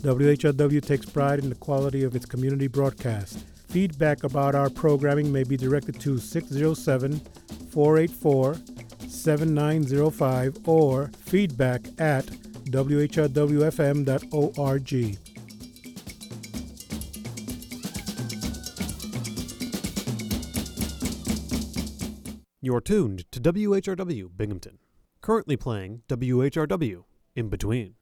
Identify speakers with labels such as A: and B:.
A: WHRW takes pride in the quality of its community broadcast. Feedback about our programming may be directed to 607-484-7905 or feedback at whrwfm.org.
B: You're tuned to WHRW Binghamton. Currently playing WHRW In Between.